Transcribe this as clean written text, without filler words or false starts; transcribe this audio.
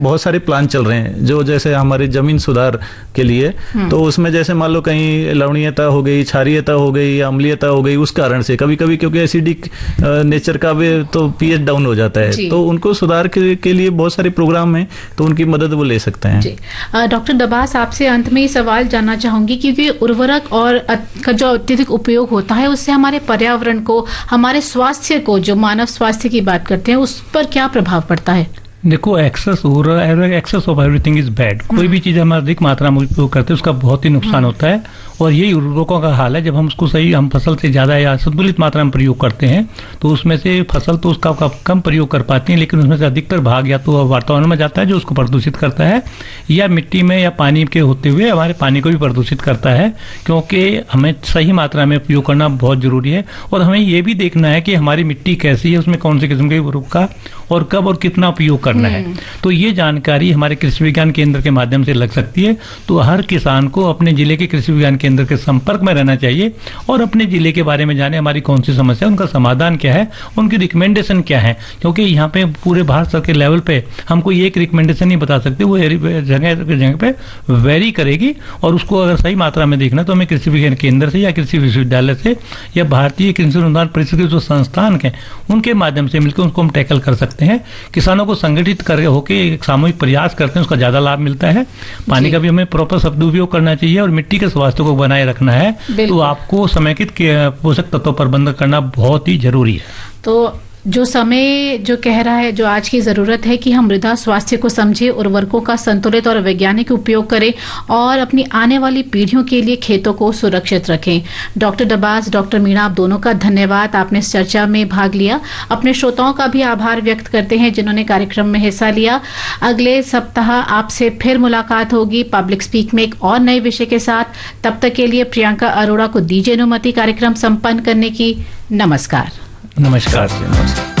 बहुत सारे प्लान चल रहे हैं जो जैसे हमारी जमीन सुधार के लिए, तो उसमें जैसे मान लो कहीं लवणीयता हो गई, क्षारीयता हो गई या अम्लीयता हो गई, उस कारण से कभी कभी क्योंकि एसिडिक नेचर का भी तो पीएच डाउन हो जाता है, तो उनको सुधार के लिए बहुत सारे प्रोग्राम हैं, तो उनकी मदद वो ले सकते हैं। डॉक्टर दबास, आपसे अंत में ये सवाल जानना चाहूंगी, क्योंकि उर्वरक और का जो अत्यधिक उपयोग होता है उससे हमारे पर्यावरण को, हमारे स्वास्थ्य को, जो मानव स्वास्थ्य की बात करते हैं, उस पर क्या प्रभाव पड़ता है? देखो, access of everything is bad. कोई भी चीज हम अधिक मात्रा में उपयोग करते हैं उसका बहुत ही नुकसान होता है, और यही उर्वरकों का हाल है। जब हम उसको हम फसल से ज्यादा या संतुलित मात्रा में प्रयोग करते हैं तो उसमें से फसल तो उसका कम प्रयोग कर पाती है, लेकिन उसमें से अधिकतर भाग या तो वातावरण में जाता है जो उसको प्रदूषित करता है, या मिट्टी में या पानी के होते हुए हमारे पानी को भी प्रदूषित करता है। क्योंकि हमें सही मात्रा में उपयोग करना बहुत जरूरी है, और हमें ये भी देखना है कि हमारी मिट्टी कैसी है, उसमें कौन से किस्म के उर्वरक का और कब और कितना उपयोग करना है। तो ये जानकारी हमारे कृषि विज्ञान केंद्र के माध्यम से लग सकती है। तो हर किसान को अपने जिले के कृषि विज्ञान केंद्र के संपर्क में रहना चाहिए और अपने जिले के बारे में जाने, हमारी कौन सी समस्या है, उनका समाधान क्या है, उनकी रिकमेंडेशन क्या है। क्योंकि यहाँ पे पूरे भारत स्तर के लेवल पे हम कोई एक रिकमेंडेशन नहीं बता सकते, वो जगह पे वेरी करेगी, और उसको अगर सही मात्रा में देखना तो हमें कृषि विज्ञान केंद्र से या कृषि विश्वविद्यालय से या भारतीय कृषि अनुसंधान परिषद के जो संस्थान के उनके माध्यम से मिलकर उसको हम टैकल कर सकते हैं। किसानों को संगठित कर होकर एक सामूहिक प्रयास करते हैं, उसका ज्यादा लाभ मिलता है। पानी का भी हमें प्रॉपर सदुपयोग करना चाहिए, और मिट्टी के स्वास्थ्य को बनाए रखना है, तो आपको समेकित पोषक तत्व प्रबंधन करना बहुत ही जरूरी है। तो जो समय जो कह रहा है, जो आज की जरूरत है कि हम मृदा स्वास्थ्य को समझे, उर्वरकों का संतुलित और वैज्ञानिक उपयोग करें और अपनी आने वाली पीढ़ियों के लिए खेतों को सुरक्षित रखें। डॉक्टर दबास, डॉक्टर मीणा, आप दोनों का धन्यवाद, आपने इस चर्चा में भाग लिया। अपने श्रोताओं का भी आभार व्यक्त करते हैं जिन्होंने कार्यक्रम में हिस्सा लिया। अगले सप्ताह आपसे फिर मुलाकात होगी पब्लिक स्पीक में एक और नए विषय के साथ। तब तक के लिए प्रियंका अरोड़ा को दीजिए अनुमति कार्यक्रम संपन्न करने की। नमस्कार। नमस्कार।